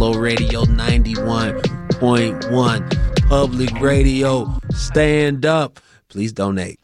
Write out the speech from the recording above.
Flow Radio 91.1. Public Radio. Stand up. Please donate.